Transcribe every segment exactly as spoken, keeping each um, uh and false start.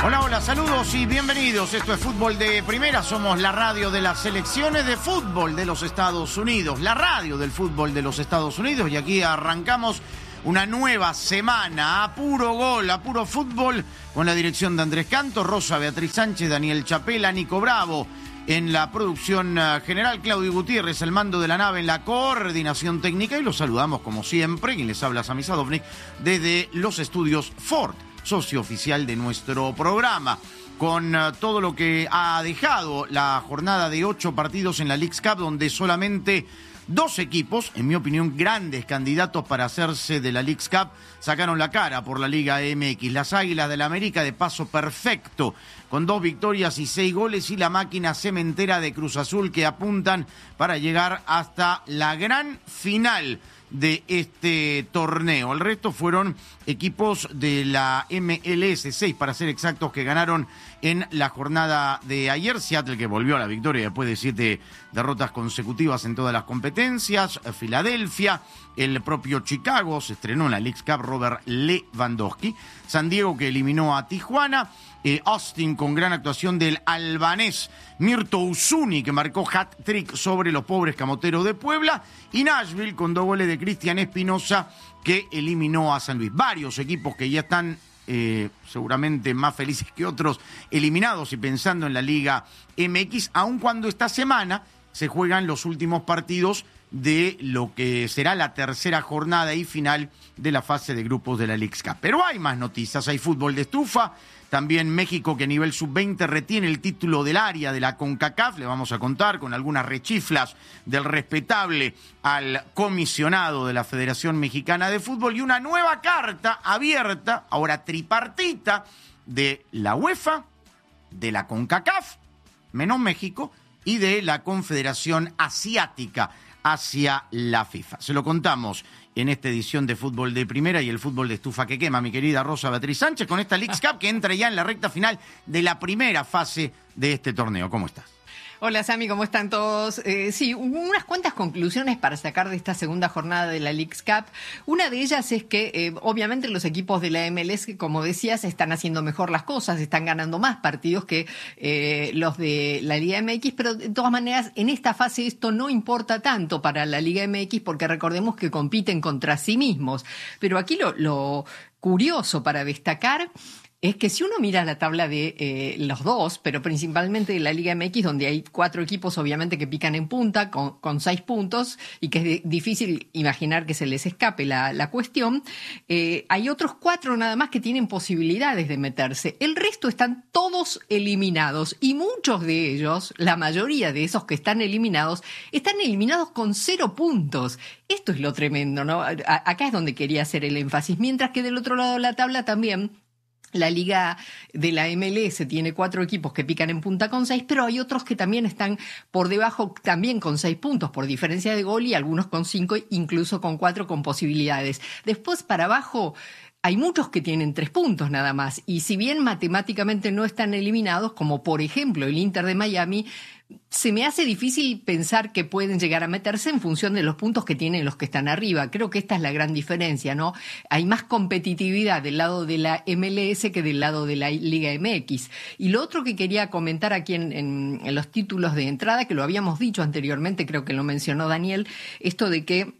Hola, hola, saludos y bienvenidos. Esto es Fútbol de Primera. Somos la radio de las selecciones de fútbol de los Estados Unidos. La radio del fútbol de los Estados Unidos. Y aquí arrancamos una nueva semana a puro gol, a puro fútbol, con la dirección de Andrés Canto, Rosa Beatriz Sánchez, Daniel Chapela, Nico Bravo. En la producción general, Claudio Gutiérrez, el mando de la nave en la coordinación técnica. Y los saludamos como siempre, quien les habla, Sami Sadovnik, desde los estudios Ford, socio oficial de nuestro programa, con uh, todo lo que ha dejado la jornada de ocho partidos en la Leagues Cup, donde solamente dos equipos, en mi opinión, grandes candidatos para hacerse de la Leagues Cup, sacaron la cara por la Liga M X. Las Águilas del América de paso perfecto, con dos victorias y seis goles, y la máquina cementera de Cruz Azul, que apuntan para llegar hasta la gran final de este torneo. El resto fueron equipos de la M L S, seis para ser exactos, que ganaron en la jornada de ayer. Seattle, que volvió a la victoria después de siete derrotas consecutivas en todas las competencias. Filadelfia, el propio Chicago, se estrenó en la Leagues Cup Robert Lewandowski. San Diego, que eliminó a Tijuana. Eh, Austin, con gran actuación del albanés Mirto Uzuni, que marcó hat-trick sobre los pobres camoteros de Puebla. Y Nashville, con dos goles de Cristian Espinosa, que eliminó a San Luis. Varios equipos que ya están eh, seguramente más felices que otros eliminados y pensando en la Liga M X, aun cuando esta semana se juegan los últimos partidos de lo que será la tercera jornada y final de la fase de grupos de la Leagues Cup. Pero hay más noticias, hay fútbol de estufa. También México, que a nivel sub veinte retiene el título del área de la CONCACAF. Le vamos a contar con algunas rechiflas del respetable al comisionado de la Federación Mexicana de Fútbol, y una nueva carta abierta, ahora tripartita, de la UEFA, de la CONCACAF, menos México, y de la Confederación Asiática hacia la FIFA. Se lo contamos en esta edición de Fútbol de Primera y el fútbol de estufa que quema, mi querida Rosa Beatriz Sánchez, con esta Leagues Cup que entra ya en la recta final de la primera fase de este torneo. ¿Cómo estás? Hola, Sami, ¿cómo están todos? Eh, sí, unas cuantas conclusiones para sacar de esta segunda jornada de la Leagues Cup. Una de ellas es que, eh, obviamente, los equipos de la M L S, como decías, están haciendo mejor las cosas, están ganando más partidos que eh, los de la Liga M X, pero de todas maneras, en esta fase esto no importa tanto para la Liga M X, porque recordemos que compiten contra sí mismos. Pero aquí lo, lo curioso para destacar es que si uno mira la tabla de eh, los dos, pero principalmente de la Liga M X, donde hay cuatro equipos obviamente que pican en punta con, con seis puntos y que es de, difícil imaginar que se les escape la, la cuestión, eh, hay otros cuatro nada más que tienen posibilidades de meterse. El resto están todos eliminados y muchos de ellos, la mayoría de esos que están eliminados, están eliminados con cero puntos. Esto es lo tremendo, ¿no? A, acá es donde quería hacer el énfasis. Mientras que del otro lado de la tabla también la liga de la M L S tiene cuatro equipos que pican en punta con seis, pero hay otros que también están por debajo, también con seis puntos por diferencia de gol, y algunos con cinco, incluso con cuatro con posibilidades. Después para abajo hay muchos que tienen tres puntos nada más, y si bien matemáticamente no están eliminados, como por ejemplo el Inter de Miami, se me hace difícil pensar que pueden llegar a meterse en función de los puntos que tienen los que están arriba. Creo que esta es la gran diferencia, ¿no? Hay más competitividad del lado de la M L S que del lado de la Liga M X. Y lo otro que quería comentar aquí en, en, en los títulos de entrada, que lo habíamos dicho anteriormente, creo que lo mencionó Daniel, esto de que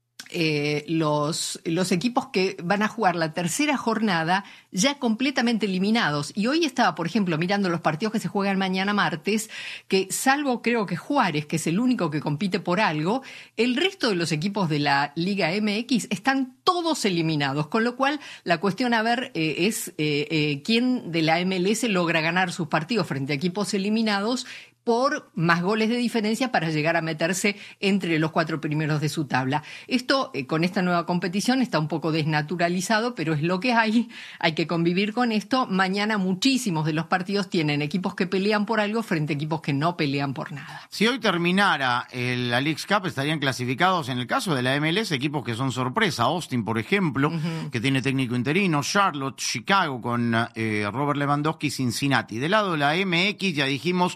Eh, los, los equipos que van a jugar la tercera jornada ya completamente eliminados. Y hoy estaba, por ejemplo, mirando los partidos que se juegan mañana martes, que salvo creo que Juárez, que es el único que compite por algo, el resto de los equipos de la Liga M X están todos eliminados, con lo cual la cuestión a ver eh, es eh, eh, quién de la M L S logra ganar sus partidos frente a equipos eliminados por más goles de diferencia para llegar a meterse entre los cuatro primeros de su tabla. Esto, eh, con esta nueva competición, está un poco desnaturalizado, pero es lo que hay. Hay que convivir con esto. Mañana muchísimos de los partidos tienen equipos que pelean por algo frente a equipos que no pelean por nada. Si hoy terminara el, la Leagues Cup, estarían clasificados, en el caso de la M L S, equipos que son sorpresa. Austin, por ejemplo, uh-huh. que tiene técnico interino. Charlotte, Chicago con eh, Robert Lewandowski, Cincinnati. Del lado de la M X, ya dijimos,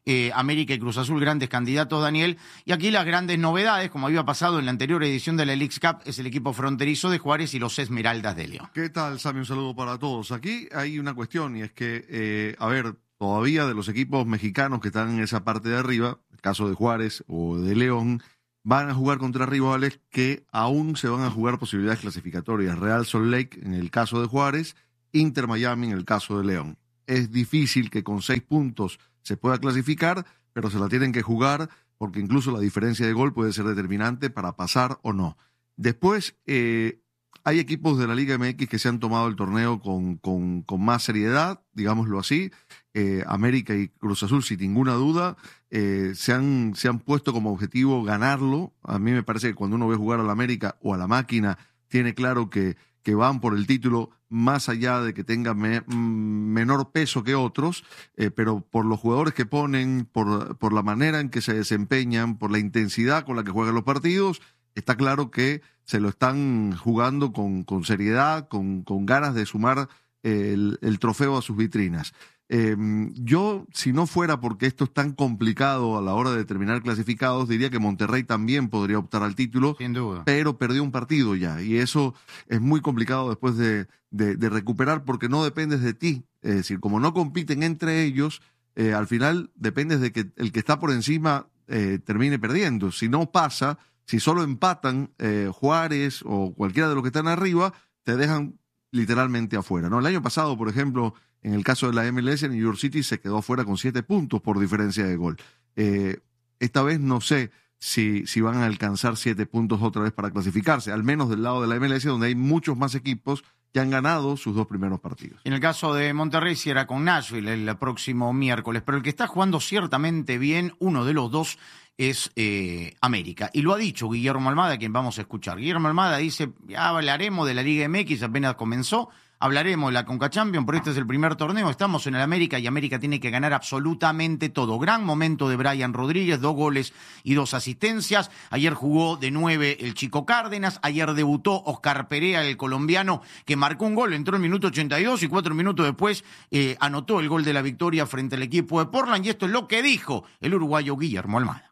eh, América y Cruz Azul, grandes candidatos, Daniel. Y aquí las grandes novedades, como había pasado en la anterior edición de la Leagues Cup, es el equipo fronterizo de Juárez y los Esmeraldas de León. ¿Qué tal, Sammy? Un saludo para todos. Aquí hay una cuestión y es que, eh, a ver, todavía de los equipos mexicanos que están en esa parte de arriba, el caso de Juárez o de León, van a jugar contra rivales que aún se van a jugar posibilidades clasificatorias. Real Salt Lake en el caso de Juárez, Inter Miami en el caso de León. Es difícil que con seis puntos se pueda clasificar, pero se la tienen que jugar porque incluso la diferencia de gol puede ser determinante para pasar o no. Después, eh, hay equipos de la Liga M X que se han tomado el torneo con, con, con más seriedad, digámoslo así. Eh, América y Cruz Azul, sin ninguna duda, eh, se, han, se han puesto como objetivo ganarlo. A mí me parece que cuando uno ve jugar a la América o a la máquina, tiene claro que, que van por el título más allá de que tenga me, menor peso que otros, eh, pero por los jugadores que ponen, por, por la manera en que se desempeñan, por la intensidad con la que juegan los partidos, está claro que se lo están jugando con, con seriedad, con, con ganas de sumar el, el trofeo a sus vitrinas. Eh, yo, si no fuera porque esto es tan complicado a la hora de determinar clasificados, diría que Monterrey también podría optar al título, sin duda, pero perdió un partido ya, y eso es muy complicado después de, de, de recuperar porque no dependes de ti. Es decir, como no compiten entre ellos, eh, al final dependes de que el que está por encima eh, termine perdiendo. Si no pasa, si solo empatan eh, Juárez o cualquiera de los que están arriba, te dejan literalmente afuera, ¿no? El año pasado, por ejemplo, en el caso de la M L S, New York City se quedó afuera con siete puntos por diferencia de gol. Eh, esta vez no sé si, si van a alcanzar siete puntos otra vez para clasificarse, al menos del lado de la M L S, donde hay muchos más equipos que han ganado sus dos primeros partidos. En el caso de Monterrey, si era con Nashville el próximo miércoles, pero el que está jugando ciertamente bien, uno de los dos, es eh, América. Y lo ha dicho Guillermo Almada, a quien vamos a escuchar. Guillermo Almada dice, ya hablaremos de la Liga M X, apenas comenzó, hablaremos de la Conca Champions, pero este es el primer torneo, estamos en el América y América tiene que ganar absolutamente todo. Gran momento de Brian Rodríguez, dos goles y dos asistencias. Ayer jugó de nueve el Chico Cárdenas, ayer debutó Oscar Perea, el colombiano, que marcó un gol, entró en el minuto ochenta y dos y cuatro minutos después eh, anotó el gol de la victoria frente al equipo de Portland, y esto es lo que dijo el uruguayo Guillermo Almada.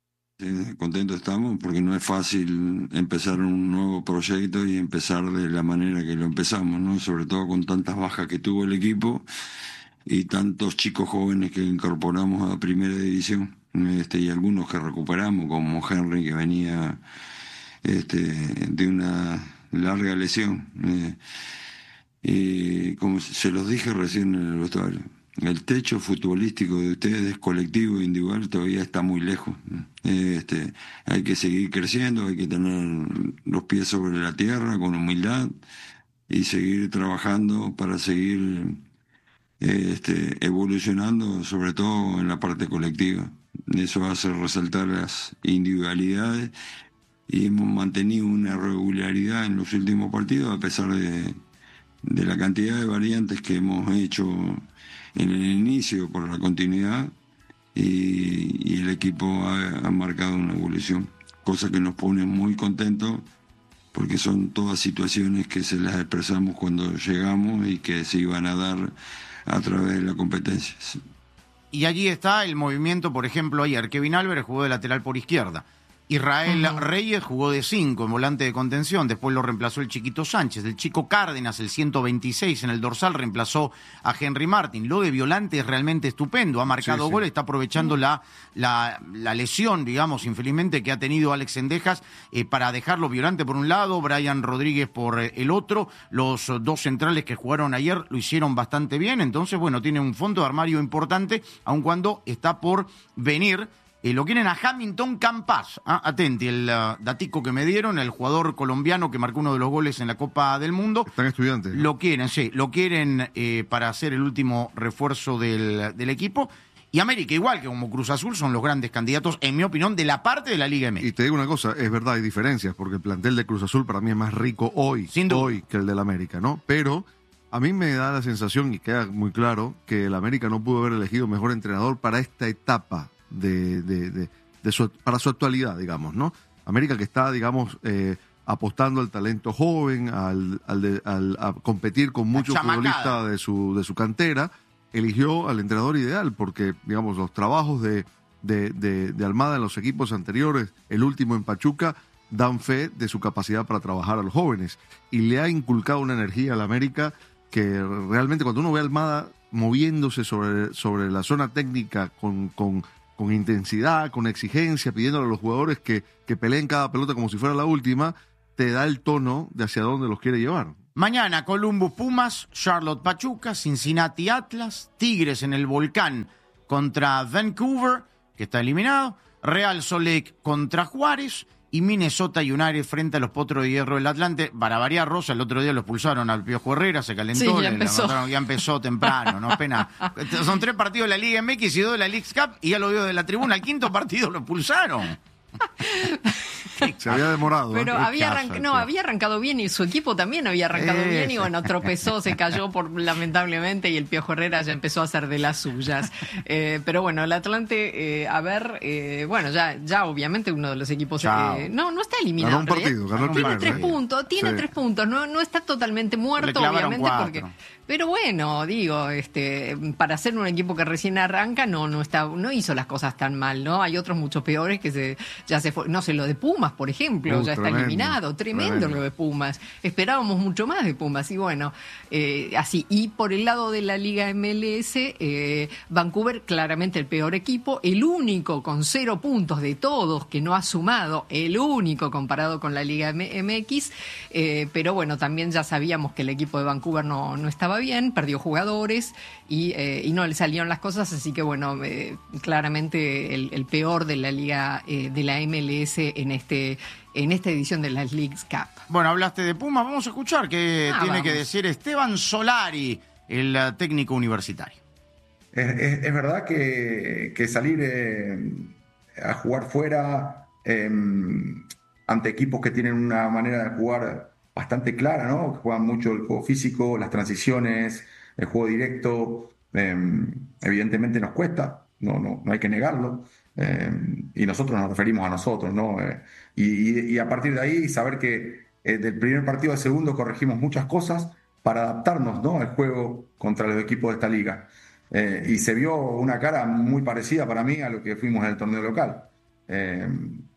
Sí, contentos estamos porque no es fácil empezar un nuevo proyecto y empezar de la manera que lo empezamos, ¿no? Sobre todo con tantas bajas que tuvo el equipo y tantos chicos jóvenes que incorporamos a primera división, este, y algunos que recuperamos, como Henry, que venía este, de una larga lesión. Eh, y como se los dije recién en el vestuario, el techo futbolístico de ustedes, colectivo e individual, todavía está muy lejos. Este, hay que seguir creciendo, hay que tener los pies sobre la tierra con humildad y seguir trabajando para seguir este, evolucionando, sobre todo en la parte colectiva. Eso hace resaltar las individualidades y hemos mantenido una regularidad en los últimos partidos a pesar de, de la cantidad de variantes que hemos hecho en el inicio por la continuidad, y, y el equipo ha, ha marcado una evolución, cosa que nos pone muy contentos porque son todas situaciones que se las expresamos cuando llegamos y que se iban a dar a través de la competencia. Y allí está el movimiento, por ejemplo, ayer Kevin Álvarez jugó de lateral por izquierda. Israel uh-huh. Reyes jugó de cinco en volante de contención, después lo reemplazó el Chiquito Sánchez. El Chico Cárdenas, el ciento veintiséis en el dorsal, reemplazó a Henry Martin. Lo de Violante es realmente estupendo, ha marcado sí, gol, sí. está aprovechando uh-huh. la, la, la lesión, digamos, infelizmente, que ha tenido Alex Cendejas eh, para dejarlo Violante por un lado, Brian Rodríguez por eh, el otro. Los dos centrales que jugaron ayer lo hicieron bastante bien, entonces, bueno, tiene un fondo de armario importante, aun cuando está por venir. Eh, lo quieren a Hamilton Campas, ¿ah? Atenti, el uh, datico que me dieron, el jugador colombiano que marcó uno de los goles en la Copa del Mundo. Están estudiantes, ¿no? Lo quieren, sí, lo quieren eh, para hacer el último refuerzo del, del equipo. Y América, igual que como Cruz Azul, son los grandes candidatos, en mi opinión, de la parte de la Liga M X. Y te digo una cosa, es verdad, hay diferencias, porque el plantel de Cruz Azul para mí es más rico hoy, Sin duda. hoy que el del América, ¿no? Pero a mí me da la sensación, y queda muy claro, que el América no pudo haber elegido mejor entrenador para esta etapa de, de, de, de su, para su actualidad, digamos, ¿no? América que está, digamos, eh, apostando al talento joven, al, al, de, al a competir con muchos futbolistas de su, de su cantera, eligió al entrenador ideal, porque, digamos, los trabajos de, de, de, de Almada en los equipos anteriores, el último en Pachuca, dan fe de su capacidad para trabajar a los jóvenes. Y le ha inculcado una energía a la América que realmente cuando uno ve a Almada moviéndose sobre, sobre la zona técnica con, con, con intensidad, con exigencia, pidiéndole a los jugadores que, que peleen cada pelota como si fuera la última, te da el tono de hacia dónde los quiere llevar. Mañana, Columbus Pumas, Charlotte Pachuca, Cincinnati Atlas, Tigres en el Volcán contra Vancouver, que está eliminado, Real Salt Lake contra Juárez y Minnesota United frente a los Potros de Hierro del Atlante. Para variar, Rosa, el otro día lo expulsaron al Piojo Herrera, se calentó, sí, ya, le empezó. levantaron, ya empezó temprano, no pena. Son tres partidos de la Liga M X y dos de la Leagues Cup y ya lo vio de la tribuna, el quinto partido lo expulsaron. Se había demorado. Pero ¿eh? había, Casa, arranca, no, sí. había arrancado bien y su equipo también había arrancado Eh. bien y bueno, tropezó, se cayó por lamentablemente y el Piojo Herrera ya empezó a hacer de las suyas. Eh, pero bueno, el Atlante, eh, a ver, eh, bueno, ya, ya obviamente uno de los equipos... Eh, no, no está eliminado. Ganó un partido, ganó el Tiene primero, tres ¿eh? puntos, tiene Sí. tres puntos, no, no está totalmente Le muerto, clavaron obviamente, cuatro. porque... Pero bueno, digo, este, para ser un equipo que recién arranca, no, no está, no hizo las cosas tan mal, ¿no? Hay otros muchos peores que se, ya se fue, no sé, lo de Pumas, por ejemplo, Uh, ya está tremendo, eliminado, tremendo, tremendo. lo de Pumas. Esperábamos mucho más de Pumas, y bueno, eh, así. Y por el lado de la Liga M L S, eh, Vancouver, claramente el peor equipo, el único con cero puntos de todos que no ha sumado, el único comparado con la Liga M X, eh, pero bueno, también ya sabíamos que el equipo de Vancouver no, no estaba bien, perdió jugadores y, eh, y no le salieron las cosas, así que bueno, eh, claramente el, el peor de la Liga eh, de la M L S en este en esta edición de las Leagues Cup. Bueno, hablaste de Pumas, vamos a escuchar qué Ah, tiene vamos. que decir Esteban Solari, el uh, técnico universitario. Es, es- es verdad que, que salir eh, a jugar fuera eh, ante equipos que tienen una manera de jugar bastante clara, ¿no? Que juegan mucho el juego físico, las transiciones, el juego directo, eh, evidentemente nos cuesta, no, no, no hay que negarlo. Eh, y nosotros nos referimos a nosotros, ¿no? Eh, y, y- y a partir de ahí saber que eh, del primer partido al segundo corregimos muchas cosas para adaptarnos, ¿no? al juego contra los equipos de esta liga. Eh, y se vio una cara muy parecida para mí a lo que fuimos en el torneo local. Eh,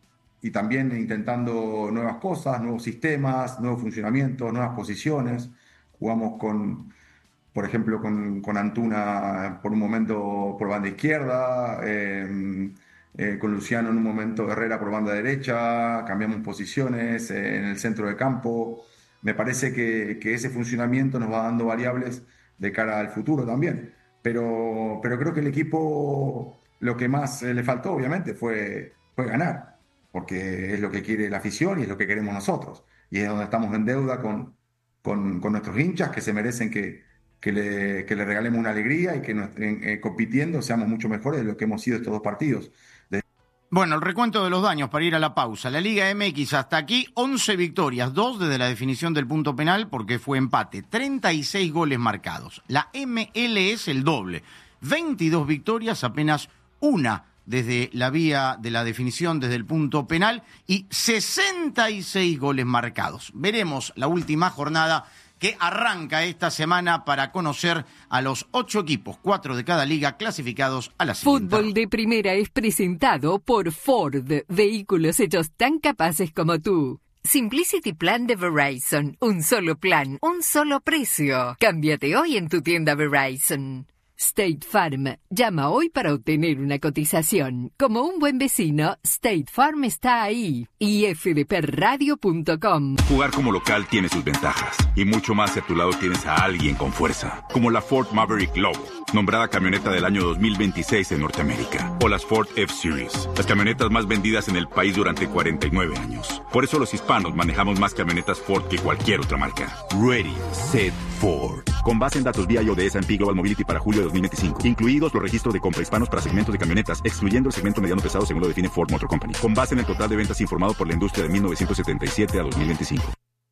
y también intentando nuevas cosas, nuevos sistemas, nuevos funcionamientos, nuevas posiciones. Jugamos con, por ejemplo, con, con Antuna por un momento por banda izquierda, eh, eh, con Luciano en un momento Herrera por banda derecha, cambiamos posiciones eh, en el centro de campo. Me parece que, que ese funcionamiento nos va dando variables de cara al futuro también. Pero, pero creo que el equipo lo que más eh, le faltó, obviamente, fue, fue ganar, porque es lo que quiere la afición y es lo que queremos nosotros. Y es donde estamos en deuda con, con, con nuestros hinchas que se merecen que, que, le, que le regalemos una alegría y que nos, en, eh, compitiendo seamos mucho mejores de lo que hemos sido estos dos partidos. De... Bueno, el recuento de los daños para ir a la pausa. La Liga M X hasta aquí, once victorias, dos desde la definición del punto penal porque fue empate, treinta y seis goles marcados. La M L S el doble, veintidós victorias, apenas una desde la vía de la definición desde el punto penal y sesenta y seis goles marcados. Veremos la última jornada que arranca esta semana para conocer a los ocho equipos, cuatro de cada liga clasificados a la siguiente Fútbol de Primera es presentado por Ford, vehículos hechos tan capaces como tú. Simplicity Plan de Verizon, un solo plan, un solo precio. Cámbiate hoy en tu tienda Verizon. State Farm, llama hoy para obtener una cotización. Como un buen vecino, State Farm está ahí. y f d p radio punto com. Jugar como local tiene sus ventajas, y mucho más si a tu lado tienes a alguien con fuerza, como la Ford Maverick Lobo, nombrada camioneta del año dos mil veintiséis en Norteamérica, o las Ford F-Series, las camionetas más vendidas en el país durante cuarenta y nueve años. Por eso los hispanos manejamos más camionetas Ford que cualquier otra marca. Ready, Set, Ford. Con base en datos V I O de S and P Global Mobility para julio de dos mil veinticinco, incluidos los registros de compra hispanos para segmentos de camionetas, excluyendo el segmento mediano pesado según lo define Ford Motor Company, con base en el total de ventas informado por la industria de mil novecientos setenta y siete a dos mil veinticinco.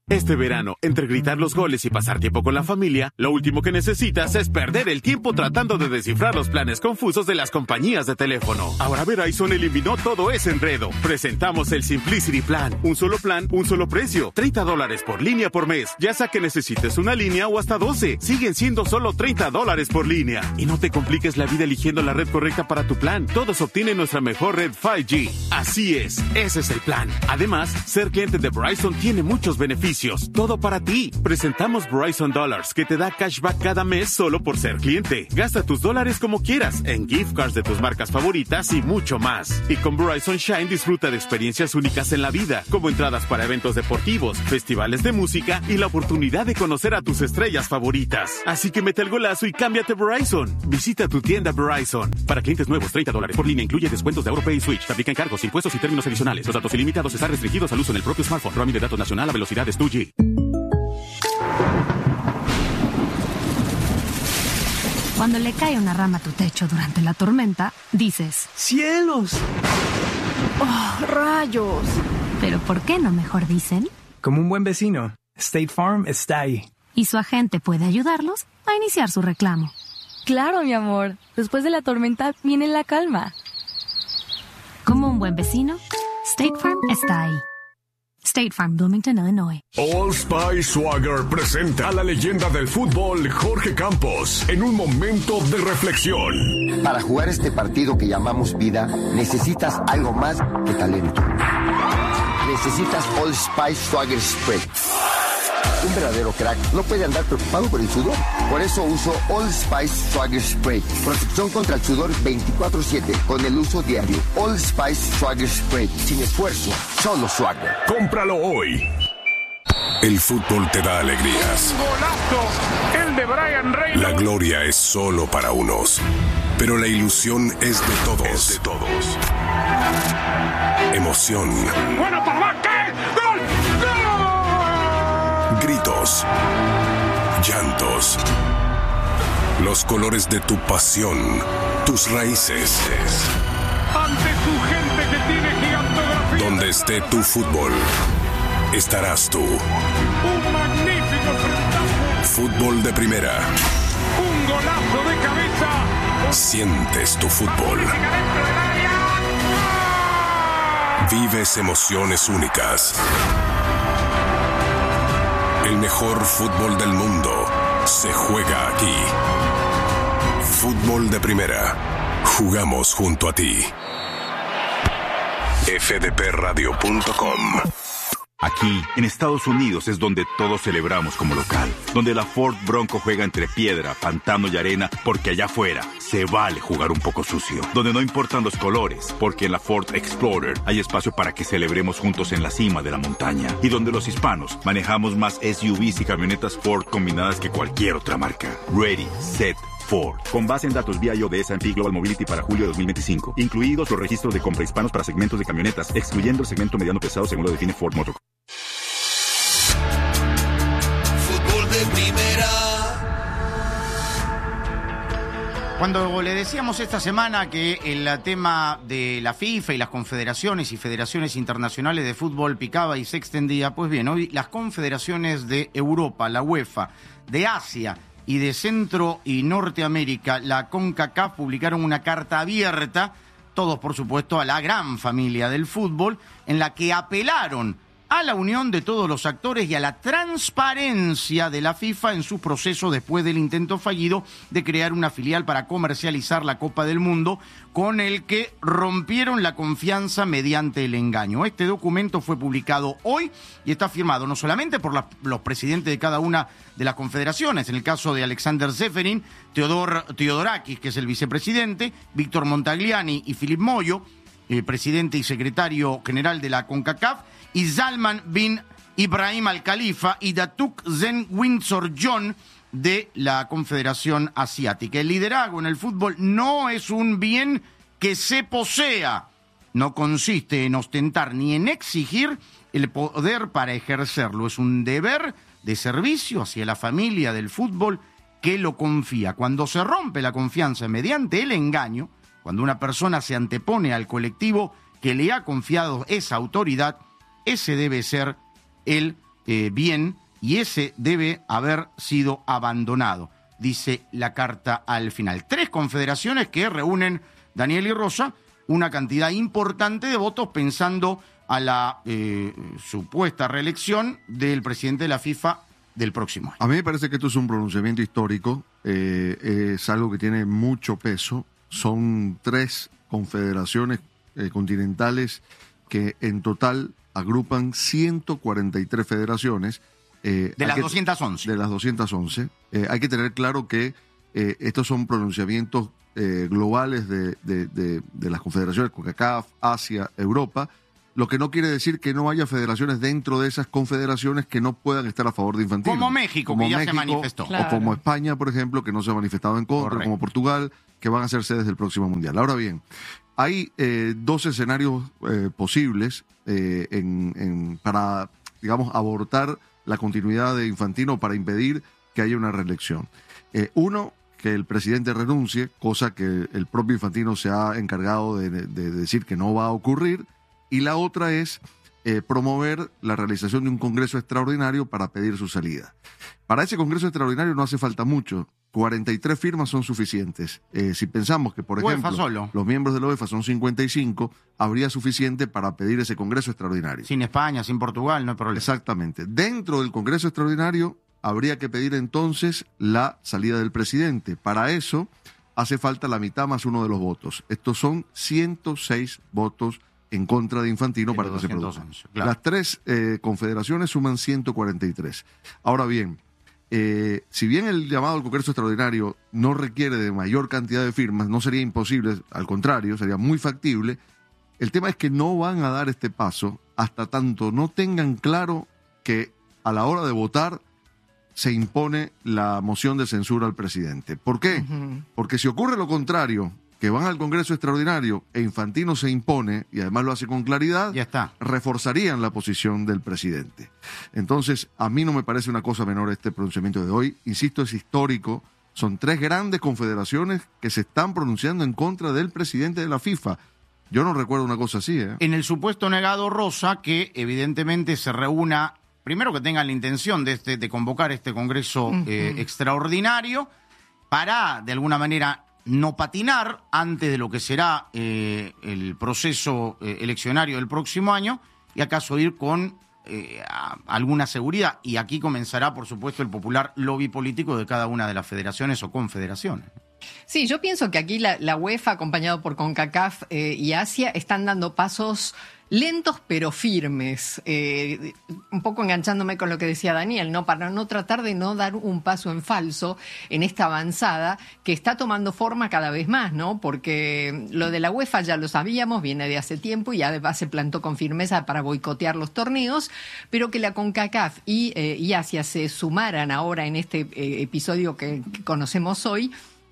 Este verano, entre gritar los goles y pasar tiempo con la familia, lo último que necesitas es perder el tiempo tratando de descifrar los planes confusos de las compañías de teléfono. Ahora Verizon eliminó todo ese enredo. Presentamos el Simplicity Plan. Un solo plan, un solo precio. treinta dólares por línea por mes. Ya sea que necesites una línea o hasta doce. Siguen siendo solo treinta dólares por línea. Y no te compliques la vida eligiendo la red correcta para tu plan. Todos obtienen nuestra mejor red cinco G. Así es, ese es el plan. Además, ser cliente de Verizon tiene muchos beneficios. Todo para ti. Presentamos Verizon Dollars, que te da cashback cada mes solo por ser cliente. Gasta tus dólares como quieras, en gift cards de tus marcas favoritas y mucho más. Y con Verizon Shine disfruta de experiencias únicas en la vida, como entradas para eventos deportivos, festivales de música y la oportunidad de conocer a tus estrellas favoritas. Así que mete el golazo y cámbiate a Verizon. Visita tu tienda Verizon. Para clientes nuevos, treinta dólares por línea incluye descuentos de AuroPay y Switch. Te aplican cargos, impuestos y términos adicionales. Los datos ilimitados están restringidos al uso en el propio smartphone. Roaming de datos nacional a velocidades dos G. Cuando le cae una rama a tu techo durante la tormenta, dices: ¡cielos! ¡Oh, rayos! Pero ¿por qué no mejor dicen? Como un buen vecino, State Farm está ahí. Y su agente puede ayudarlos a iniciar su reclamo. Claro, mi amor. Después de la tormenta viene la calma. Como un buen vecino, State Farm está ahí. State Farm, Bloomington, Illinois. Old Spice Swagger presenta a la leyenda del fútbol, Jorge Campos, en un momento de reflexión. Para jugar este partido que llamamos vida, necesitas algo más que talento. Necesitas Old Spice Swagger Spray. Un verdadero crack no puede andar preocupado por el sudor. Por eso uso Old Spice Swagger Spray. Protección contra el sudor veinticuatro siete con el uso diario. Old Spice Swagger Spray. Sin esfuerzo, solo Swagger. Cómpralo hoy. El fútbol te da alegrías. ¡Un golazo! ¡El de Brian Reynolds! La gloria es solo para unos, pero la ilusión es de todos. Es de todos. Emoción. ¡Bueno, papá! ¿Qué? ¡Gol! ¡Gol! Gritos. Llantos. Los colores de tu pasión. Tus raíces. Ante tu gente que tiene gigantografía. Donde esté tu fútbol, estarás tú. Un magnífico enfrentamiento. Fútbol de primera. Un golazo de cabeza. Sientes tu fútbol. Vives emociones únicas. El mejor fútbol del mundo se juega aquí. Fútbol de primera. Jugamos junto a ti. F D P radio punto com. Aquí, en Estados Unidos, es donde todos celebramos como local. Donde la Ford Bronco juega entre piedra, pantano y arena, porque allá afuera se vale jugar un poco sucio. Donde no importan los colores, porque en la Ford Explorer hay espacio para que celebremos juntos en la cima de la montaña. Y donde los hispanos manejamos más S U Vs y camionetas Ford combinadas que cualquier otra marca. Ready, set, Ford. Con base en datos V I O de S and P Global Mobility para julio de dos mil veinticinco. Incluidos los registros de compra hispanos para segmentos de camionetas, excluyendo el segmento mediano pesado según lo define Ford Motor. Fútbol de primera. Cuando le decíamos esta semana que el tema de la FIFA y las confederaciones y federaciones internacionales de fútbol picaba y se extendía, pues bien, hoy las confederaciones de Europa, la UEFA, de Asia y de Centro y Norteamérica, la CONCACAF, publicaron una carta abierta, todos por supuesto a la gran familia del fútbol, en la que apelaron a la unión de todos los actores y a la transparencia de la FIFA en su proceso después del intento fallido de crear una filial para comercializar la Copa del Mundo, con el que rompieron la confianza mediante el engaño. Este documento fue publicado hoy y está firmado no solamente por la, los presidentes de cada una de las confederaciones, en el caso de Alexander Zeferin, Teodor Teodorakis, que es el vicepresidente, Víctor Montagliani y Philip Moyo, eh, presidente y secretario general de la CONCACAF, y Salman bin Ibrahim Al Khalifa y Datuk Zen Windsor John de la Confederación Asiática. El liderazgo en el fútbol no es un bien que se posea, no consiste en ostentar ni en exigir el poder para ejercerlo, es un deber de servicio hacia la familia del fútbol que lo confía. Cuando se rompe la confianza mediante el engaño, cuando una persona se antepone al colectivo que le ha confiado esa autoridad, ese debe ser el eh, bien y ese debe haber sido abandonado, dice la carta al final. Tres confederaciones que reúnen, Daniel y Rosa, una cantidad importante de votos pensando a la eh, supuesta reelección del presidente de la FIFA del próximo año. A mí me parece que esto es un pronunciamiento histórico, eh, es algo que tiene mucho peso. Son tres confederaciones eh, continentales que en total agrupan ciento cuarenta y tres federaciones. Eh, de las que, doscientas once. De las doscientas once. Eh, hay que tener claro que eh, estos son pronunciamientos eh, globales de, de, de, de las confederaciones CONCACAF, Asia, Europa, lo que no quiere decir que no haya federaciones dentro de esas confederaciones que no puedan estar a favor de Infantino. Como México, como que ya México, se manifestó. Claro. O como España, por ejemplo, que no se ha manifestado en contra, Correcto. Como Portugal, que van a ser sedes del próximo Mundial. Ahora bien, hay eh, dos escenarios eh, posibles eh, en, en, para, digamos, abortar la continuidad de Infantino, para impedir que haya una reelección. Eh, uno, que el presidente renuncie, cosa que el propio Infantino se ha encargado de, de decir que no va a ocurrir. Y la otra es eh, promover la realización de un congreso extraordinario para pedir su salida. Para ese congreso extraordinario no hace falta mucho. cuarenta y tres firmas son suficientes. Eh, si pensamos que, por ejemplo, solo. los miembros de la UEFA son cincuenta y cinco, habría suficiente para pedir ese congreso extraordinario. Sin España, sin Portugal, no hay problema. Exactamente. Dentro del congreso extraordinario habría que pedir entonces la salida del presidente. Para eso hace falta la mitad más uno de los votos. Estos son ciento seis votos en contra de Infantino para que se produzca. Claro. Las tres eh, confederaciones suman ciento cuarenta y tres. Ahora bien, eh, si bien el llamado al Congreso Extraordinario no requiere de mayor cantidad de firmas, no sería imposible, al contrario, sería muy factible, el tema es que no van a dar este paso hasta tanto no tengan claro que a la hora de votar se impone la moción de censura al presidente. ¿Por qué? Uh-huh. Porque si ocurre lo contrario, que van al Congreso Extraordinario e Infantino se impone, y además lo hace con claridad, ya está. Reforzarían la posición del presidente. Entonces, a mí no me parece una cosa menor este pronunciamiento de hoy. Insisto, es histórico. Son tres grandes confederaciones que se están pronunciando en contra del presidente de la FIFA. Yo no recuerdo una cosa así, ¿eh? En el supuesto negado, Rosa, que evidentemente se reúna, primero que tengan la intención de, este, de convocar este Congreso uh-huh. eh, extraordinario para, de alguna manera, no patinar antes de lo que será eh, el proceso eh, eleccionario del próximo año y acaso ir con eh, alguna seguridad. Y aquí comenzará, por supuesto, el popular lobby político de cada una de las federaciones o confederaciones. Sí, yo pienso que aquí la, la UEFA, acompañado por CONCACAF eh, y Asia, están dando pasos lentos pero firmes, eh, un poco enganchándome con lo que decía Daniel, ¿no? Para no tratar de no dar un paso en falso en esta avanzada que está tomando forma cada vez más, ¿no? Porque lo de la UEFA ya lo sabíamos, viene de hace tiempo y además se plantó con firmeza para boicotear los torneos, pero que la CONCACAF y, eh, y Asia se sumaran ahora en este eh, episodio que, que conocemos hoy,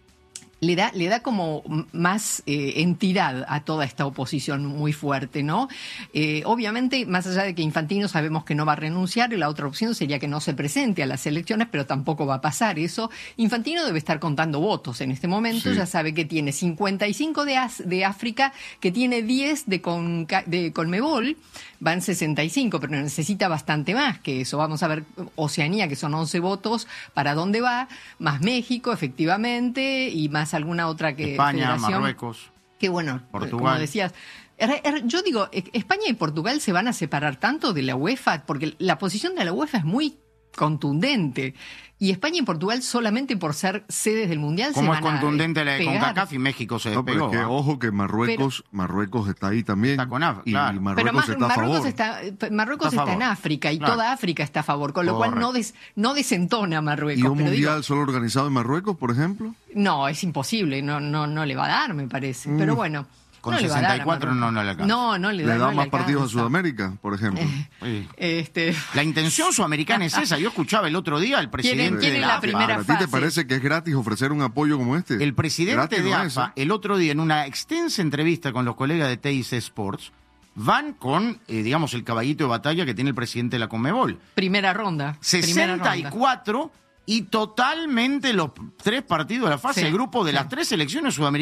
Le da, le da como más eh, entidad a toda esta oposición muy fuerte, ¿no? Eh, obviamente, más allá de que Infantino sabemos que no va a renunciar, y la otra opción sería que no se presente a las elecciones, pero tampoco va a pasar eso. Infantino debe estar contando votos en este momento, sí. Ya sabe que tiene cincuenta y cinco de, As, de África, que tiene diez de, Conca, de Conmebol, van sesenta y cinco, pero necesita bastante más que eso. Vamos a ver Oceanía, que son once votos, para dónde va, más México, efectivamente, y más alguna otra que España, federación. Marruecos, que bueno, Portugal. Como decías, yo digo, España y Portugal se van a separar tanto de la UEFA, porque la posición de la UEFA es muy contundente, y España y Portugal solamente por ser sedes del Mundial se van a ¿Cómo es contundente la de pegar? CONCACAF y México se no, despegó? Pero es que, ojo que Marruecos, pero, Marruecos está ahí también. Está con África, claro. Y Marruecos pero está Marruecos a favor. Está, Marruecos está, está en África y claro. toda África está a favor, con lo Correcto. cual no, des, no desentona Marruecos. ¿Y un pero mundial digo, solo organizado en Marruecos, por ejemplo? No, es imposible, no, no, no le va a dar, me parece. Mm. Pero bueno. Con no sesenta y cuatro no, no le alcanza. No, no le da. Le da no más le partidos a Sudamérica, por ejemplo. Eh, este... La intención sudamericana es esa. Yo escuchaba el otro día al presidente ¿Quién es de la, la la primera ¿A ti te parece que es gratis ofrecer un apoyo como este? El presidente gratis de no AFA, el otro día, en una extensa entrevista con los colegas de T I C Sports, van con, eh, digamos, el caballito de batalla que tiene el presidente de la Conmebol. Primera ronda. sesenta y cuatro y totalmente los tres partidos de la fase sí, de grupo de sí. las tres selecciones sudamericanas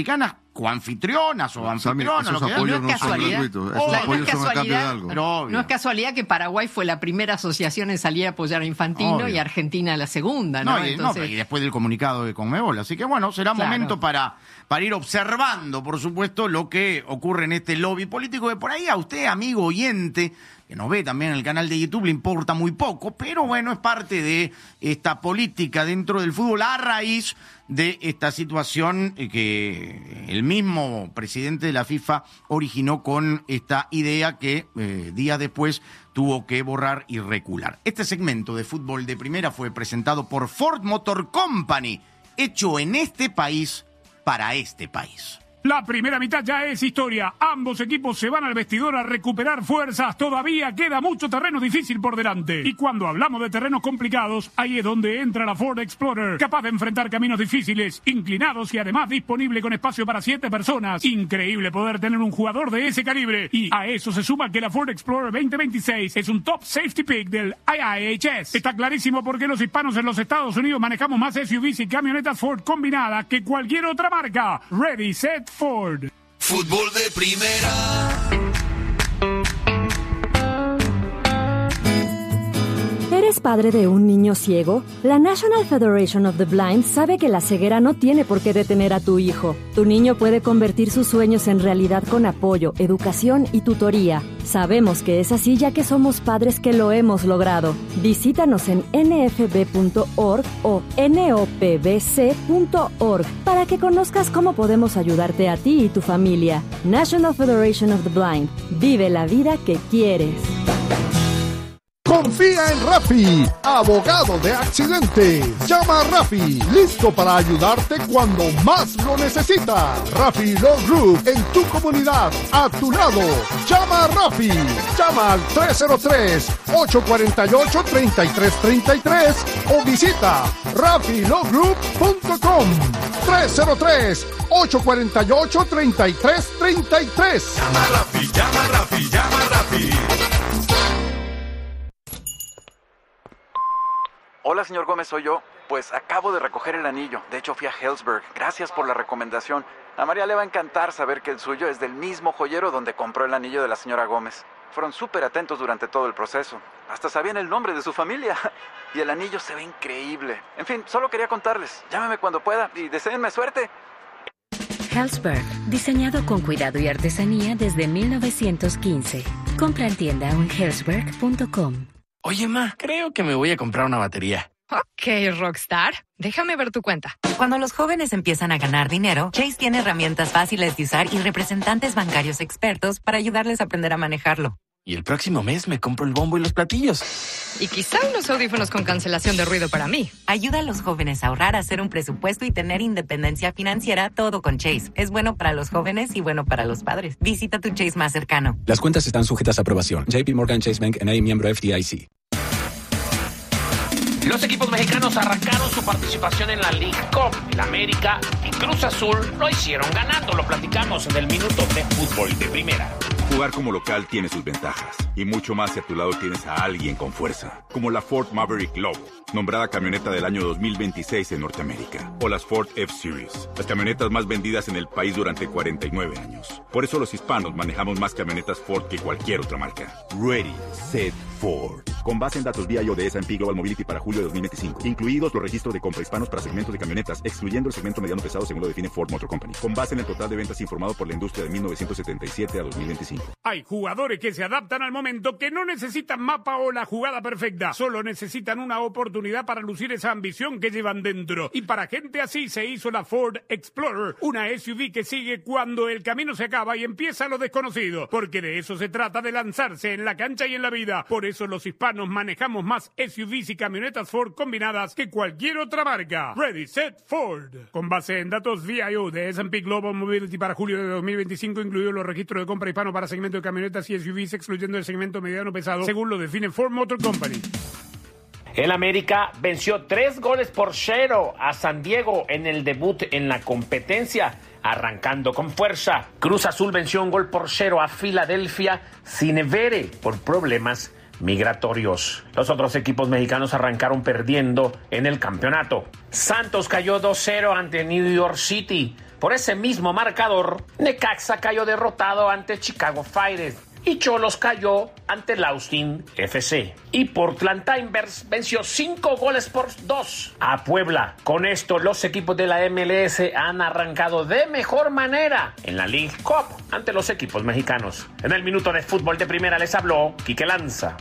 coanfitrionas o anfitrionas. Esos lo que apoyos no es no son casualidad. gratuitos. Oh, Esos no es apoyos son a cambio de casualidad. algo. Pero obvio. No es casualidad que Paraguay fue la primera asociación en salir a apoyar a Infantino Obvio. y Argentina la segunda, ¿no? No, y, Entonces, no, y después del comunicado de Conmebol. Así que bueno, será Claro. momento para, para ir observando, por supuesto, lo que ocurre en este lobby político, que por ahí a usted, amigo oyente, que nos ve también en el canal de YouTube, le importa muy poco, pero bueno, es parte de esta política dentro del fútbol a raíz de esta situación que el mismo presidente de la FIFA originó con esta idea que eh, días después tuvo que borrar y recular. Este segmento de Fútbol de Primera fue presentado por Ford Motor Company, hecho en este país para este país. La primera mitad ya es historia. Ambos equipos se van al vestidor a recuperar fuerzas. Todavía queda mucho terreno difícil por delante. Y cuando hablamos de terrenos complicados, ahí es donde entra la Ford Explorer, capaz de enfrentar caminos difíciles, inclinados y además disponible con espacio para siete personas. Increíble poder tener un jugador de ese calibre. Y a eso se suma que la Ford Explorer veinte veintiséis es un top safety pick del I I H S. Está clarísimo por qué los hispanos en los Estados Unidos manejamos más S U Vs y camionetas Ford combinadas que cualquier otra marca. Ready, set, Ford. Fútbol de Primera. ¿Eres padre de un niño ciego? La National Federation of the Blind sabe que la ceguera no tiene por qué detener a tu hijo. Tu niño puede convertir sus sueños en realidad con apoyo, educación y tutoría. Sabemos que es así ya que somos padres que lo hemos logrado. Visítanos en n f b punto org o n o p b c punto org para que conozcas cómo podemos ayudarte a ti y tu familia. National Federation of the Blind. Vive la vida que quieres. Confía en Rafi, abogado de accidentes. Llama a Rafi, listo para ayudarte cuando más lo necesitas. Rafi Law Group, en tu comunidad, a tu lado. Llama a Rafi. Llama al tres cero tres, ocho cuatro ocho, tres tres tres tres o visita rafi law group punto com. tres cero tres, ocho cuatro ocho, tres tres tres tres. Llama a Rafi, llama a Rafi, llama a Rafi. Hola, señor Gómez, soy yo. Pues acabo de recoger el anillo. De hecho, fui a Helzberg. Gracias por la recomendación. A María le va a encantar saber que el suyo es del mismo joyero donde compró el anillo de la señora Gómez. Fueron súper atentos durante todo el proceso. Hasta sabían el nombre de su familia. Y el anillo se ve increíble. En fin, solo quería contarles. Llámeme cuando pueda y deséenme suerte. Helzberg, diseñado con cuidado y artesanía desde mil novecientos quince. Compra en tienda o en helzberg punto com. Oye, ma, creo que me voy a comprar una batería. Ok, Rockstar. Déjame ver tu cuenta. Cuando los jóvenes empiezan a ganar dinero, Chase tiene herramientas fáciles de usar y representantes bancarios expertos para ayudarles a aprender a manejarlo. Y el próximo mes me compro el bombo y los platillos. Y quizá unos audífonos con cancelación de ruido para mí. Ayuda a los jóvenes a ahorrar, a hacer un presupuesto y tener independencia financiera, todo con Chase. Es bueno para los jóvenes y bueno para los padres. Visita tu Chase más cercano. Las cuentas están sujetas a aprobación. J P Morgan Chase Bank N A, miembro F D I C. Los equipos mexicanos arrancaron su participación en la League Cup. El América y Cruz Azul lo hicieron ganando. Lo platicamos en el Minuto de Fútbol de Primera. Jugar como local tiene sus ventajas. Y mucho más si a tu lado tienes a alguien con fuerza. Como la Ford Maverick Lobo, nombrada camioneta del año dos mil veintiséis en Norteamérica. O las Ford F-Series, las camionetas más vendidas en el país durante cuarenta y nueve años. Por eso los hispanos manejamos más camionetas Ford que cualquier otra marca. Ready, set, Ford. Con base en datos V I O de S and P Global Mobility para julio de dos mil veinticinco. Incluidos los registros de compra hispanos para segmentos de camionetas, excluyendo el segmento mediano pesado según lo define Ford Motor Company. Con base en el total de ventas informado por la industria de mil novecientos setenta y siete a dos mil veinticinco. Hay jugadores que se adaptan al momento, que no necesitan mapa o la jugada perfecta. Solo necesitan una oportunidad para lucir esa ambición que llevan dentro. Y para gente así se hizo la Ford Explorer, una S U V que sigue cuando el camino se acaba y empieza lo desconocido. Porque de eso se trata, de lanzarse en la cancha y en la vida. Por eso los hispanos manejamos más S U Vs y camionetas Ford combinadas que cualquier otra marca. Ready, set, Ford. Con base en datos V I O de S and P Global Mobility para julio de dos mil veinticinco, incluidos los registros de compra hispano para segmento de camionetas y S U Vs, excluyendo el segmento mediano pesado, según lo define Ford Motor Company. El América venció tres goles por cero a San Diego en el debut en la competencia, arrancando con fuerza. Cruz Azul venció un gol por cero a Filadelfia sin Evere por problemas migratorios. Los otros equipos mexicanos arrancaron perdiendo en el campeonato. Santos cayó dos cero ante New York City. Por ese mismo marcador, Necaxa cayó derrotado ante Chicago Fire y Cholos cayó ante el Austin F C. Y Portland Timbers venció cinco goles por dos a Puebla. Con esto, los equipos de la M L S han arrancado de mejor manera en la League Cup ante los equipos mexicanos. En el minuto de fútbol de primera les habló Quique Lanza.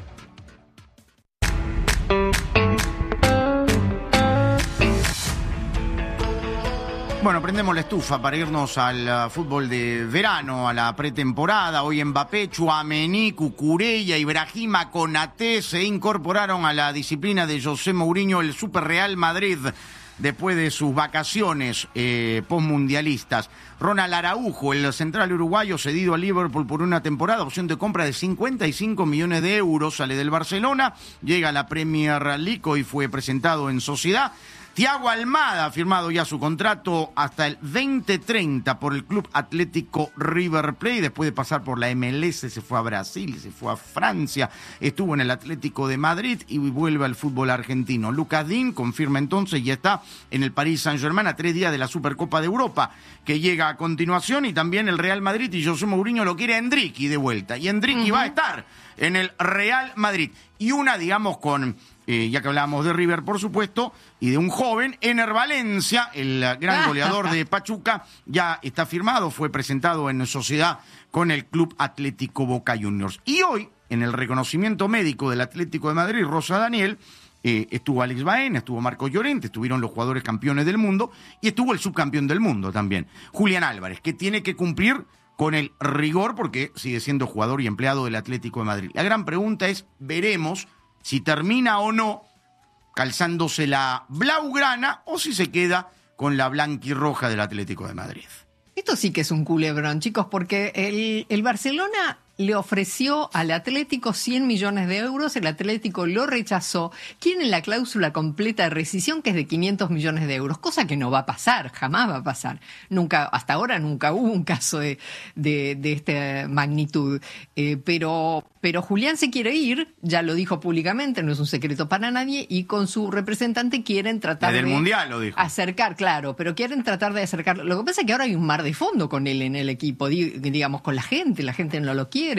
Bueno, prendemos la estufa para irnos al uh, fútbol de verano, a la pretemporada. Hoy Mbappé, Tchouaméni, Cucurella, Ibrahima Konaté se incorporaron a la disciplina de José Mourinho, el Super Real Madrid, después de sus vacaciones eh, postmundialistas. Ronald Araujo, el central uruguayo, cedido a Liverpool por una temporada, opción de compra de cincuenta y cinco millones de euros, sale del Barcelona, llega a la Premier League y fue presentado en Sociedad. Thiago Almada ha firmado ya su contrato hasta el veinte treinta por el Club Atlético River Plate. Después de pasar por la M L S, se fue a Brasil, se fue a Francia, estuvo en el Atlético de Madrid y vuelve al fútbol argentino. Lucas Digne confirma entonces y está en el Paris Saint-Germain a tres días de la Supercopa de Europa, que llega a continuación, y también el Real Madrid y José Mourinho lo quiere a Endricky de vuelta. Y Endricky uh-huh. va a estar en el Real Madrid. Y una, digamos, con... Eh, ya que hablábamos de River, por supuesto, y de un joven, Ener Valencia, el gran goleador de Pachuca, ya está firmado, fue presentado en sociedad con el Club Atlético Boca Juniors. Y hoy, en el reconocimiento médico del Atlético de Madrid, Rosa Daniel, eh, estuvo Alex Baena, estuvo Marcos Llorente, estuvieron los jugadores campeones del mundo, y estuvo el subcampeón del mundo también, Julián Álvarez, que tiene que cumplir con el rigor porque sigue siendo jugador y empleado del Atlético de Madrid. La gran pregunta es, veremos si termina o no calzándose la blaugrana o si se queda con la blanquirroja del Atlético de Madrid. Esto sí que es un culebrón, chicos, porque el, el Barcelona le ofreció al Atlético cien millones de euros, el Atlético lo rechazó, quieren la cláusula completa de rescisión que es de quinientos millones de euros, cosa que no va a pasar, jamás va a pasar. Nunca, hasta ahora nunca hubo un caso de, de, de esta magnitud. Eh, pero, pero Julián se quiere ir, ya lo dijo públicamente, no es un secreto para nadie, y con su representante quieren tratar Desde de el Mundial lo dijo. acercar, claro, pero quieren tratar de acercar. Lo que pasa es que ahora hay un mar de fondo con él en el equipo, digamos, con la gente, la gente no lo quiere.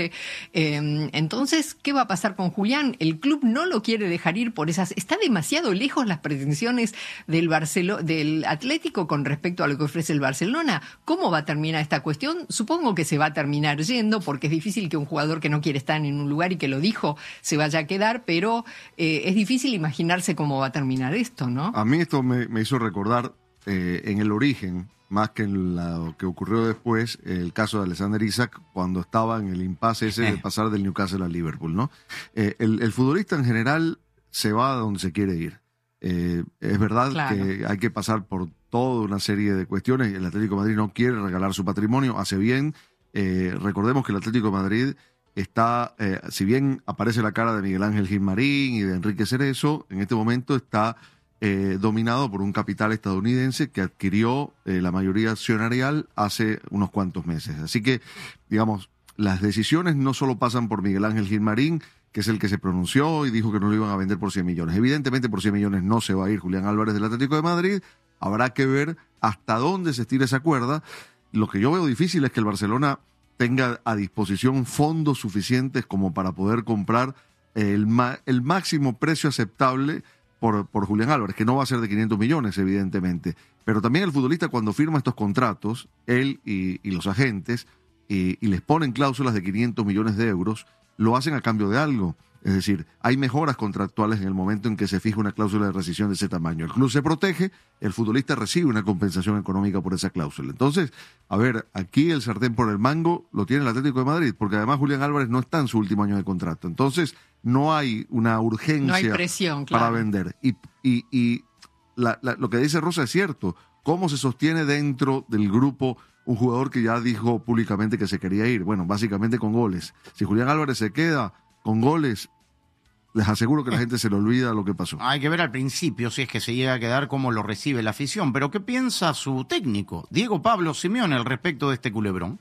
Eh, entonces, ¿qué va a pasar con Julián? El club no lo quiere dejar ir por esas... Está demasiado lejos las pretensiones del, Barcelo... del Atlético con respecto a lo que ofrece el Barcelona. ¿Cómo va a terminar esta cuestión? Supongo que se va a terminar yendo, porque es difícil que un jugador que no quiere estar en un lugar y que lo dijo se vaya a quedar, pero eh, es difícil imaginarse cómo va a terminar esto, ¿no? A mí esto me, me hizo recordar eh, en el origen, más que en lo que ocurrió después, el caso de Alexander Isak, cuando estaba en el impasse ese de pasar del Newcastle al Liverpool, ¿no? Eh, el, el futbolista en general se va a donde se quiere ir. Eh, es verdad claro. que hay que pasar por toda una serie de cuestiones. El Atlético de Madrid no quiere regalar su patrimonio, hace bien. Eh, recordemos que el Atlético de Madrid está, eh, si bien aparece la cara de Miguel Ángel Gilmarín y de Enrique Cerezo, en este momento está... Eh, dominado por un capital estadounidense que adquirió eh, la mayoría accionarial hace unos cuantos meses. Así que, digamos, las decisiones no solo pasan por Miguel Ángel Gilmarín, que es el que se pronunció y dijo que no lo iban a vender por cien millones. Evidentemente por cien millones no se va a ir Julián Álvarez del Atlético de Madrid. Habrá que ver hasta dónde se estira esa cuerda. Lo que yo veo difícil es que el Barcelona tenga a disposición fondos suficientes como para poder comprar el, ma- el máximo precio aceptable Por, por Julián Álvarez, que no va a ser de quinientos millones, evidentemente. Pero también el futbolista, cuando firma estos contratos, él y, y los agentes, y, y les ponen cláusulas de quinientos millones de euros, lo hacen a cambio de algo. Es decir, hay mejoras contractuales en el momento en que se fija una cláusula de rescisión de ese tamaño. El club se protege, el futbolista recibe una compensación económica por esa cláusula. Entonces, a ver, aquí el sartén por el mango lo tiene el Atlético de Madrid, porque además Julián Álvarez no está en su último año de contrato. Entonces, no hay una urgencia no hay presión, claro. para vender. Y, y, y la, la, lo que dice Rosa es cierto. ¿Cómo se sostiene dentro del grupo un jugador que ya dijo públicamente que se quería ir? Bueno, básicamente con goles. Si Julián Álvarez se queda con goles, les aseguro que la gente se le olvida lo que pasó. Hay que ver al principio si es que se llega a quedar, cómo lo recibe la afición. Pero ¿qué piensa su técnico, Diego Pablo Simeone, al respecto de este culebrón?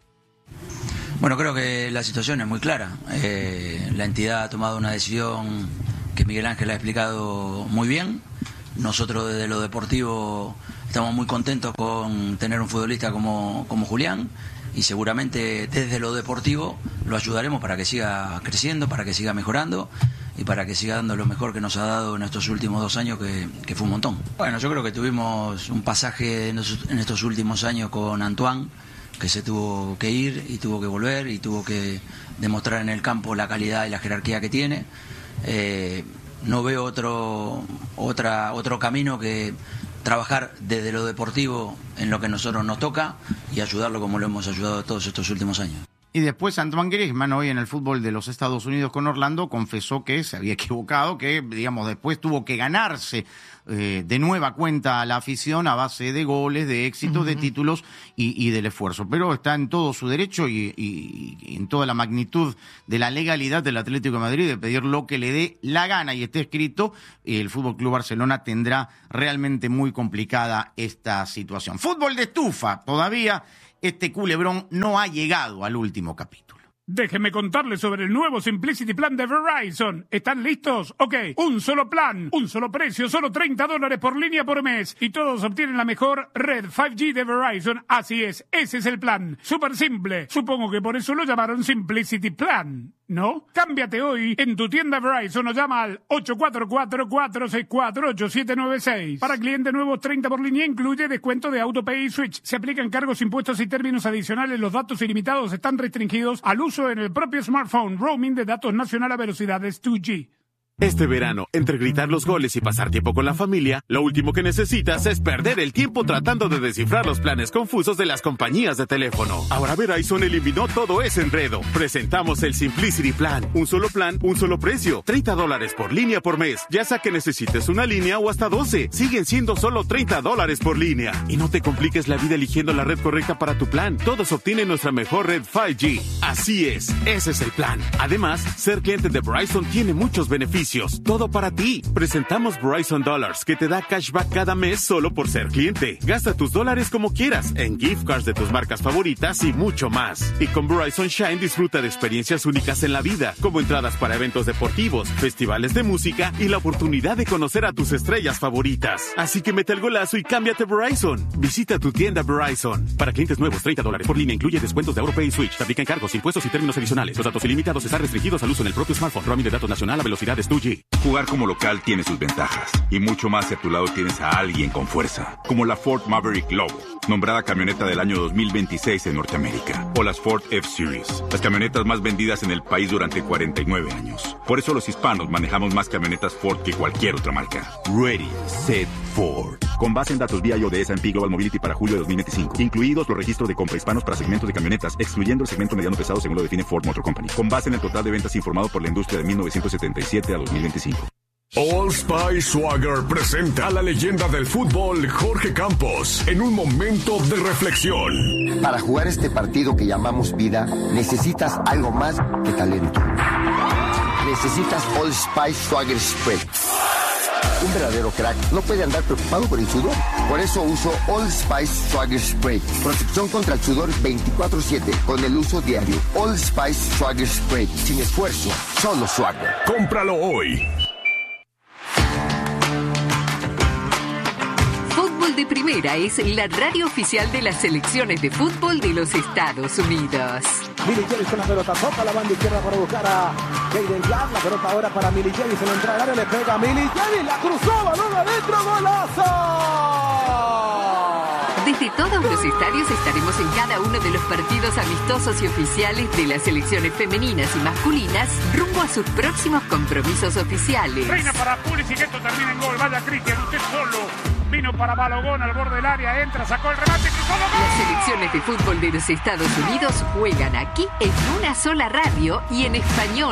Bueno, creo que la situación es muy clara. Eh, la entidad ha tomado una decisión que Miguel Ángel ha explicado muy bien. Nosotros desde lo deportivo estamos muy contentos con tener un futbolista como, como Julián, y seguramente desde lo deportivo lo ayudaremos para que siga creciendo, para que siga mejorando y para que siga dando lo mejor que nos ha dado en estos últimos dos años, que, que fue un montón. Bueno, yo creo que tuvimos un pasaje en, los, en estos últimos años con Antoine, que se tuvo que ir y tuvo que volver y tuvo que demostrar en el campo la calidad y la jerarquía que tiene. Eh, no veo otro, otra, otro camino que trabajar desde lo deportivo en lo que a nosotros nos toca y ayudarlo como lo hemos ayudado todos estos últimos años. Y después Antoine Griezmann, hoy en el fútbol de los Estados Unidos con Orlando, confesó que se había equivocado, que digamos después tuvo que ganarse eh, de nueva cuenta a la afición a base de goles, de éxitos, uh-huh. de títulos y, y del esfuerzo. Pero está en todo su derecho y, y, y en toda la magnitud de la legalidad del Atlético de Madrid de pedir lo que le dé la gana, y esté escrito, el Fútbol Club Barcelona tendrá realmente muy complicada esta situación. Fútbol de estufa, todavía este culebrón no ha llegado al último capítulo. Déjenme contarles sobre el nuevo Simplicity Plan de Verizon. ¿Están listos? Ok, un solo plan, un solo precio, solo treinta dólares por línea por mes. Y todos obtienen la mejor red cinco G de Verizon. Así es, ese es el plan. Súper simple. Supongo que por eso lo llamaron Simplicity Plan, ¿no? Cámbiate hoy en tu tienda Verizon o llama al ocho cuatro cuatro, cuatro seis cuatro, ocho siete nueve seis. Para clientes nuevos, treinta por línea, incluye descuento de AutoPay y Switch. Se aplican cargos, impuestos y términos adicionales. Los datos ilimitados están restringidos al uso en el propio smartphone. Roaming de datos nacional a velocidades dos G. Este verano, entre gritar los goles y pasar tiempo con la familia, lo último que necesitas es perder el tiempo tratando de descifrar los planes confusos de las compañías de teléfono. Ahora Verizon eliminó todo ese enredo. Presentamos el Simplicity Plan. Un solo plan, un solo precio. treinta dólares por línea por mes. Ya sea que necesites una línea o hasta doce. Siguen siendo solo treinta dólares por línea. Y no te compliques la vida eligiendo la red correcta para tu plan. Todos obtienen nuestra mejor red cinco G. Así es, ese es el plan. Además, ser cliente de Verizon tiene muchos beneficios. Todo para ti. Presentamos Verizon Dollars, que te da cashback cada mes solo por ser cliente. Gasta tus dólares como quieras, en gift cards de tus marcas favoritas y mucho más. Y con Verizon Shine disfruta de experiencias únicas en la vida, como entradas para eventos deportivos, festivales de música y la oportunidad de conocer a tus estrellas favoritas. Así que mete el golazo y cámbiate Verizon. Visita tu tienda Verizon. Para clientes nuevos, treinta dólares por línea, incluye descuentos de AutoPay y Switch. Se aplican cargos, impuestos y términos adicionales. Los datos ilimitados están restringidos al uso en el propio smartphone. Roaming de datos nacional a velocidades dos G. Jugar como local tiene sus ventajas, y mucho más si a tu lado tienes a alguien con fuerza, como la Ford Maverick Lobo, nombrada camioneta del año dos mil veintiséis en Norteamérica, o las Ford F-Series, las camionetas más vendidas en el país durante cuarenta y nueve años. Por eso los hispanos manejamos más camionetas Ford que cualquier otra marca. Ready, set, Ford. Con base en datos V I O de S and P Global Mobility para julio de dos mil veinticinco, incluidos los registros de compra hispanos para segmentos de camionetas, excluyendo el segmento mediano pesado según lo define Ford Motor Company, con base en el total de ventas informado por la industria de mil novecientos setenta y siete a dos mil veinticinco. Old Spice Swagger presenta a la leyenda del fútbol Jorge Campos en un momento de reflexión. Para jugar este partido que llamamos vida, necesitas algo más que talento. Necesitas Old Spice Swagger Spray. Un verdadero crack no puede andar preocupado por el sudor. Por eso uso Old Spice Swagger Spray. Protección contra el sudor veinticuatro siete con el uso diario. Old Spice Swagger Spray. Sin esfuerzo, solo Swagger. Cómpralo hoy. Fútbol de Primera es la radio oficial de las selecciones de fútbol de los Estados Unidos. Milly Jerry con la pelota, toca la banda izquierda para buscar a Jaden Clark. La pelota ahora para Milly Jerry, se lo entra al área, le pega a Milly Jerry, la cruzó, balón adentro, golazo. Desde todos los estadios estaremos en cada uno de los partidos amistosos y oficiales de las selecciones femeninas y masculinas rumbo a sus próximos compromisos oficiales. Reina para Pulisic, esto termina en gol. Vaya Cristian, usted solo. Vino para Balogón al borde del área, entra, sacó el remate, cruzó la gol. Las selecciones de fútbol de los Estados Unidos juegan aquí en una sola radio y en español.